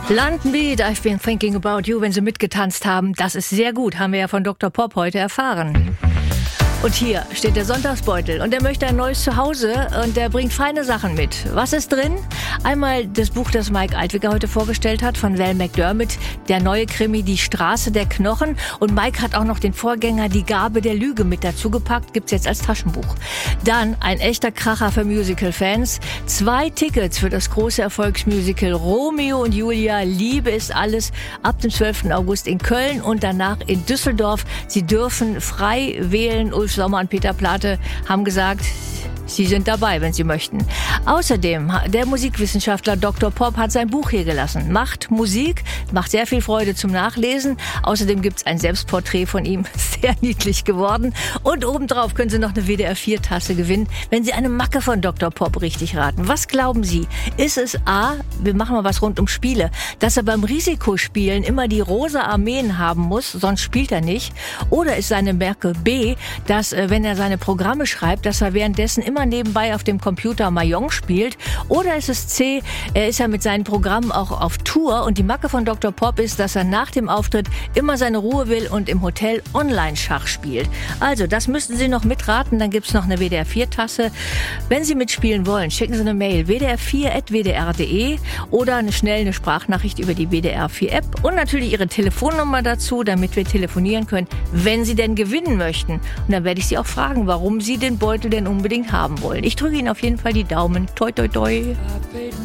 London Beat, I've been thinking about you, wenn Sie mitgetanzt haben. Das ist sehr gut, haben wir ja von Dr. Pop heute erfahren. Und hier steht der Sonntagsbeutel und er möchte ein neues Zuhause und er bringt feine Sachen mit. Was ist drin? Einmal das Buch, das Mike Altwicker heute vorgestellt hat, von Val McDermid, der neue Krimi Die Straße der Knochen. Und Mike hat auch noch den Vorgänger Die Gabe der Lüge mit dazu gepackt, gibt's jetzt als Taschenbuch. Dann ein echter Kracher für Musical-Fans. 2 Tickets für das große Erfolgsmusical Romeo und Julia, Liebe ist alles, ab dem 12. August in Köln und danach in Düsseldorf. Sie dürfen frei wählen. Ulf Sommer und Peter Plate haben gesagt, Sie sind dabei, wenn Sie möchten. Außerdem, der Musikwissenschaftler Dr. Pop hat sein Buch hier gelassen. Macht Musik, macht sehr viel Freude zum Nachlesen. Außerdem gibt's ein Selbstporträt von ihm, sehr niedlich geworden. Und obendrauf können Sie noch eine WDR-4-Tasse gewinnen, wenn Sie eine Macke von Dr. Pop richtig raten. Was glauben Sie? Ist es A, wir machen mal was rund um Spiele, dass er beim Risikospielen immer die rosa Armeen haben muss, sonst spielt er nicht? Oder ist seine Merke B, dass, wenn er seine Programme schreibt, dass er währenddessen immer nebenbei auf dem Computer Mahjong spielt? Oder ist es C, er ist ja mit seinen Programmen auch auf Tour und die Macke von Dr. Pop ist, dass er nach dem Auftritt immer seine Ruhe will und im Hotel Online-Schach spielt. Also, das müssten Sie noch mitraten, dann gibt's noch eine WDR-4-Tasse. Wenn Sie mitspielen wollen, schicken Sie eine Mail wdr4@wdr.de oder eine Sprachnachricht über die WDR4-App und natürlich Ihre Telefonnummer dazu, damit wir telefonieren können, wenn Sie denn gewinnen möchten. Und dann werde ich Sie auch fragen, warum Sie den Beutel denn unbedingt haben wollen. Ich drücke Ihnen auf jeden Fall die Daumen. Toi, toi, toi.